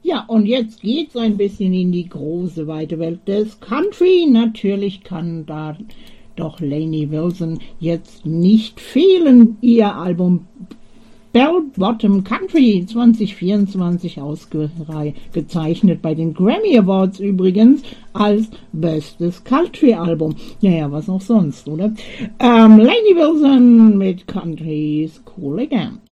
Ja, und jetzt geht's ein bisschen in die große, weite Welt des Country. Natürlich kann da doch Lainey Wilson jetzt nicht fehlen. Ihr Album Bell Bottom Country 2024 ausgezeichnet bei den Grammy Awards übrigens als bestes Country-Album. Ja, was auch sonst, oder? Lainey Wilson mit Country's Cool Again.